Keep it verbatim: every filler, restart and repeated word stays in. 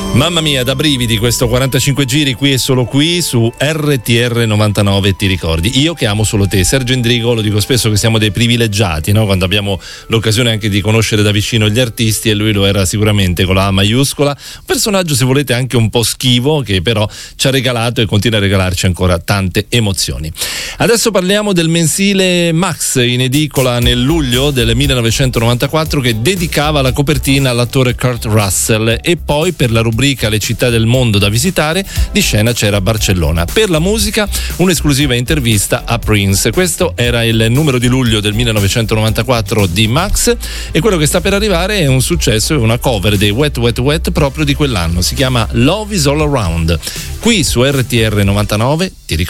Mamma mia, da brividi questo quarantacinque giri qui e solo qui su R T R novantanove. Ti ricordi? Io che amo solo te. Sergio Endrigo, lo dico spesso che siamo dei privilegiati, no? Quando abbiamo l'occasione anche di conoscere da vicino gli artisti, e lui lo era sicuramente con la A maiuscola. Un personaggio, se volete, anche un po' schivo, che però ci ha regalato e continua a regalarci ancora tante emozioni. Adesso parliamo del mensile Max, in edicola nel luglio del millenovecentonovantaquattro, che dedicava la copertina all'attore Kurt Russell, e poi per la rubrica Le città del mondo da visitare di scena c'era Barcellona. Per la musica un'esclusiva intervista a Prince. Questo era il numero di luglio del millenovecentonovantaquattro di Max, e quello che sta per arrivare è un successo, è una cover dei Wet Wet Wet proprio di quell'anno. Si chiama Love is All Around. Qui su R T R novantanove ti ricordo